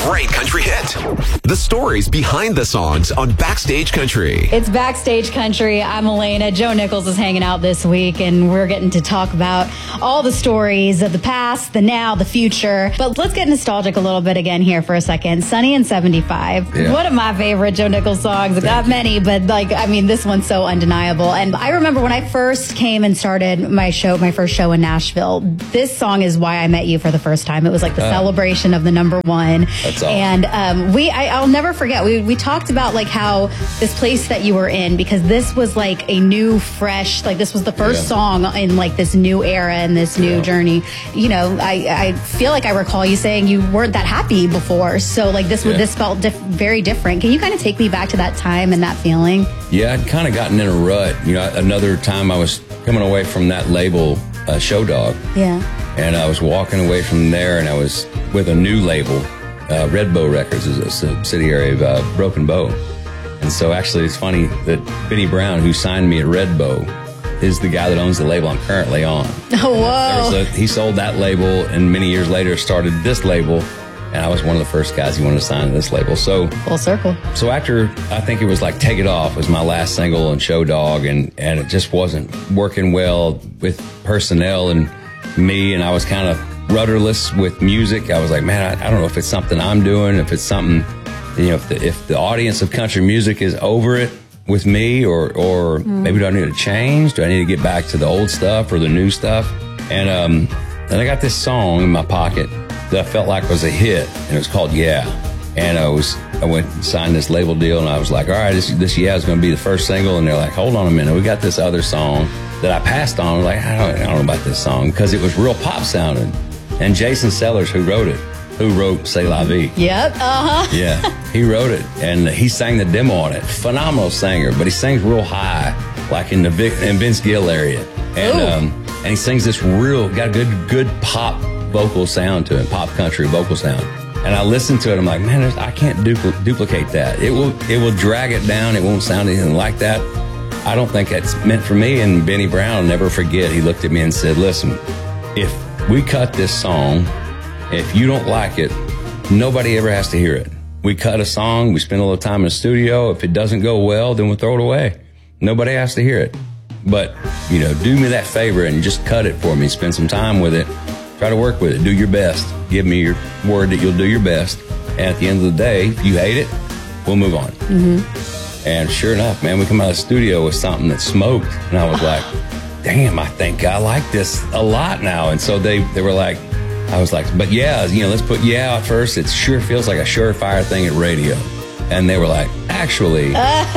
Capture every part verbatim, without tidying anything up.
great country hit. The stories behind the songs on Backstage Country. It's Backstage Country. I'm Elena. Joe Nichols is hanging out this week, and we're getting to talk about all the stories of the past, the now, the future. But let's get nostalgic a little bit again here for a second. Sunny and seventy-five. Yeah. One of my favorite Joe Nichols songs. I've got many, but like, I mean, this one's so undeniable. And I remember when I first came and started my show, my first show in Nashville, this song is why I met you for the first time. It was like the uh, celebration of the number one. That's awesome. And um, we, I, I'll never forget, we, we talked about like how this place that you were in, because this was like a new, fresh, like this was the first yeah. song in like this new era and this new yeah. journey. You know, I, I feel like I recall you saying you weren't that happy before. So like this, yeah. this felt diff- very different. Can you kind of take me back to that time and that feeling? Yeah, I'd kind of gotten in a rut. You know, another time I was coming away from that label, uh, Show Dog. Yeah. And I was walking away from there, and I was with a new label. Uh, Red Bow Records is a subsidiary of uh, Broken Bow. And so actually it's funny that Benny Brown, who signed me at Red Bow, is the guy that owns the label I'm currently on. Oh, whoa. A, he sold that label, and many years later started this label, and I was one of the first guys he wanted to sign to this label. So full circle. So after, I think it was like Take It Off was my last single on Show Dog, and, and it just wasn't working well with personnel and me, and I was kind of rudderless with music. I was like, man, I, I don't know if it's something I'm doing, if it's something, you know, if the, if the audience of country music is over it with me, or or mm. maybe do I need to change? Do I need to get back to the old stuff or the new stuff? And um, then I got this song in my pocket that I felt like was a hit, and it was called Yeah. And I was, I went and signed this label deal, and I was like, all right, this, this Yeah is going to be the first single. And they're like, hold on a minute, we got this other song that I passed on. I was like, I don't, I don't know about this song, because it was real pop sounding. And Jason Sellers, who wrote it, who wrote C'est La Vie. Yep, uh-huh. Yeah, he wrote it, and he sang the demo on it. Phenomenal singer, but he sings real high, like in the Vic, in Vince Gill area. And um, and he sings this real, got a good, good pop vocal sound to it, pop country vocal sound. And I listened to it, I'm like, man, I can't dupl- duplicate that. It will, it will drag it down. It won't sound anything like that. I don't think that's meant for me. And Benny Brown, I'll never forget, he looked at me and said, listen, if we cut this song, if you don't like it, nobody ever has to hear it. We cut a song, we spend a little time in the studio. If it doesn't go well, then we'll throw it away. Nobody has to hear it. But, you know, do me that favor and just cut it for me. Spend some time with it. Try to work with it. Do your best. Give me your word that you'll do your best. And at the end of the day, if you hate it, we'll move on. Mm-hmm. And sure enough, man, we come out of the studio with something that smoked. And I was like, damn, I think I like this a lot now. And so they, they were like, I was like, but yeah, you know, let's put yeah out first. It sure feels like a surefire thing at radio. And they were like, actually,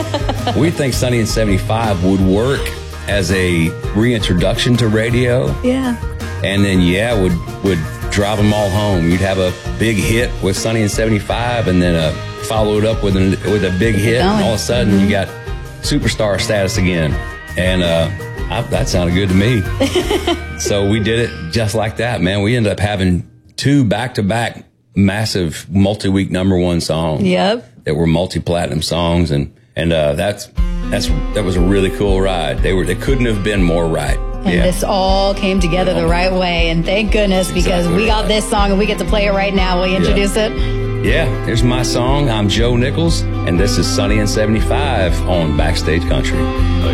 we think Sunny and seventy-five would work as a reintroduction to radio. Yeah. And then yeah would would drive them all home. You'd have a big hit with Sunny and seventy-five, and then uh, follow it up with a, with a big hit, and all of a sudden mm-hmm. you got superstar status again. And uh, I, that sounded good to me. So we did it just like that, man. We ended up having two back-to-back massive multi-week number one songs. Yep. That were multi-platinum songs, and and uh, that's that's that was a really cool ride. They were they couldn't have been more right. And yeah. this all came together the right way, and thank goodness, because exactly we got right. this song and we get to play it right now. Will you introduce yeah. it? Yeah, here's my song. I'm Joe Nichols, and this is Sunny and seventy-five on Backstage Country.